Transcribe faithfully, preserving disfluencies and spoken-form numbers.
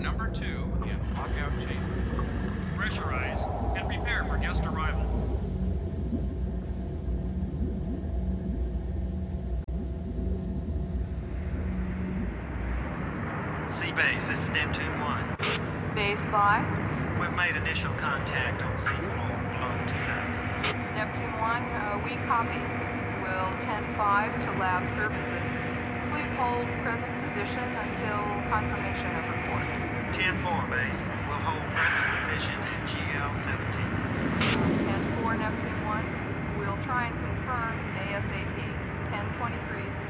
number two in lockout chamber. Pressurize and prepare for guest arrival. C-Base, this is Neptune one. Base by We've made initial contact on seafloor below two thousand. Neptune one, uh, we copy. Will ten five to lab services. Please hold present position until confirmation of report. ten four, base. We'll hold present position at G L seventeen. ten four, Neptune one, we'll try and confirm ASAP. ten twenty-three.